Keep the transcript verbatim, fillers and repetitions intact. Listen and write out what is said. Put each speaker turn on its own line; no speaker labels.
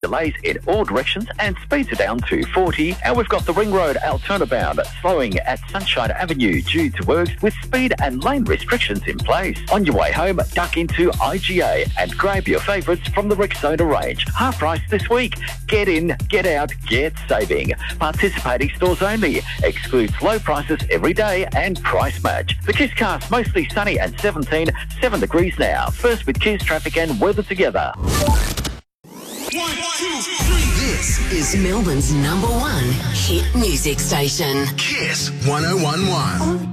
delays in all directions and speeds are down to forty. And we've got the Ring Road Altona bound slowing at Sunshine Avenue due to works with speed and lane restrictions in place. On your way home, duck into I G A and grab your favourites from the Rexona range. Half price this week. Get in, get out, get saving. Participating stores only. Excludes low prices every day and price match. The Kiss Cast, mostly sunny and seventeen, seven degrees now. First with Kiss traffic and weather together.
One, two, three.
This is Melbourne's number one hit music station.
Kiss one oh one one.